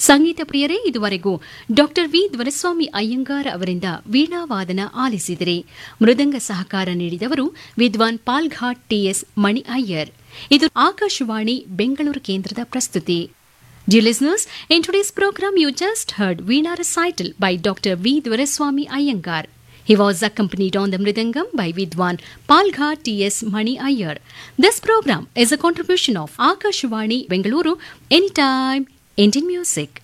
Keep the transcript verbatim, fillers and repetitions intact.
ಸಂಗೀತ ಪ್ರಿಯರೇ, ಇದುವರೆಗೂ doctor V ಧ್ವರಸ್ವಾಮಿ Iyengar ಅವರಿಂದ ವೀಣಾವಾದನ ಆಲಿಸಿದಿರಿ. ಮೃದಂಗ ಸಹಕಾರ ನೀಡಿದವರು ವಿದ್ವಾನ್ ಪಾಲ್ಘಾಟ್ ಟಿಎಸ್ ಮಣಿ ಅಯ್ಯರ್. ಇದು ಆಕಾಶವಾಣಿ ಬೆಂಗಳೂರು ಕೇಂದ್ರದ ಪ್ರಸ್ತುತಿ. Dear listeners, in today's program you just heard Veena recital by Doctor V. Dwaraswamy Iyengar. He was accompanied on the Mridangam by Vidwan Palghat T S Mani Iyer. This program is a contribution of Akashvani Bengaluru, Anytime Indian Music.